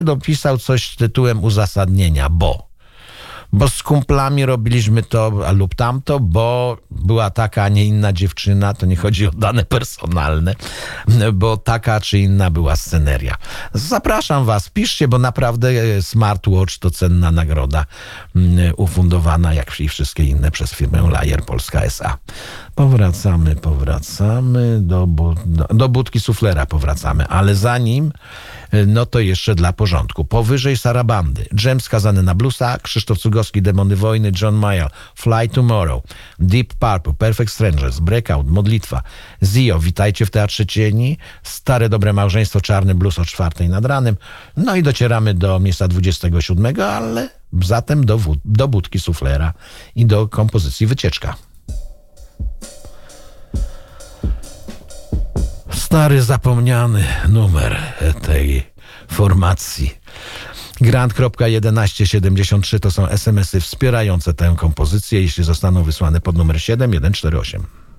dopisał coś tytułem uzasadnienia, bo z kumplami robiliśmy to lub tamto, bo była taka, a nie inna dziewczyna, to nie chodzi o dane personalne, bo taka czy inna była sceneria. Zapraszam was, piszcie, bo naprawdę Smartwatch to cenna nagroda ufundowana, jak i wszystkie inne, przez firmę Lajer Polska S.A. Powracamy do budki suflera powracamy, ale zanim, no to jeszcze dla porządku. Powyżej Sarabandy, Dżem skazany na bluesa, Krzysztof Cugowski, Demony Wojny, John Mayer, Fly Tomorrow, Deep Purple, Perfect Strangers, Breakout, Modlitwa, Zio, Witajcie w Teatrze Cieni, Stare Dobre Małżeństwo, Czarny Blues o 4 nad ranem, no i docieramy do miejsca 27, ale zatem do budki suflera i do kompozycji Wycieczka. Stary, zapomniany numer tej formacji. Grant.1173 to są SMS-y wspierające tę kompozycję, jeśli zostaną wysłane pod numer 7148.